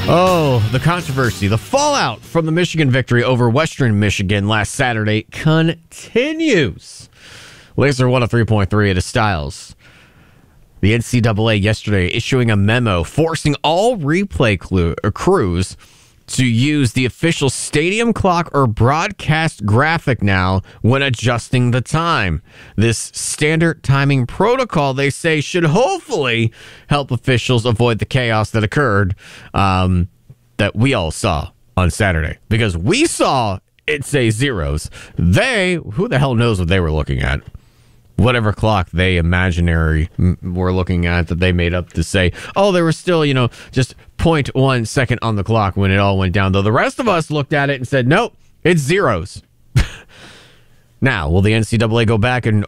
Oh, the controversy, the fallout from the Michigan victory over Western Michigan last Saturday continues. Laser 103.3 at Styles. The NCAA yesterday issuing a memo forcing all replay crews to use the official stadium clock or broadcast graphic now when adjusting the time. This standard timing protocol, they say, should hopefully help officials avoid the chaos that occurred that we all saw on Saturday. Because we saw it say zeros. Who the hell knows what they were looking at? Whatever clock they imaginary were looking at that they made up to say, oh, there was still, just 0.1 second on the clock when it all went down. Though the rest of us looked at it and said, nope, it's zeros. Now, will the NCAA go back and